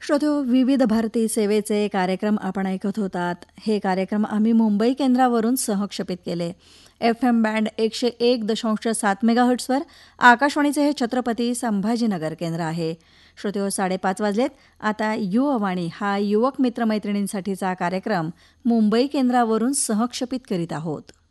श्रोतो, विविध भारती सेवेचे कार्यक्रम आपण ऐकत होतात. हे कार्यक्रम आम्ही मुंबई केंद्रावरून सहक्षेपित केले. FM बँड 101.7 मेगाहर्ट्झवर आकाशवाणीचे हे छत्रपती संभाजीनगर केंद्र आहे. श्रोतो, 5:30 वाजलेत. आता युववाणी हा युवक मित्रमैत्रिणींसाठीचा कार्यक्रम मुंबई केंद्रावरून सहक्षेपित करीत आहोत.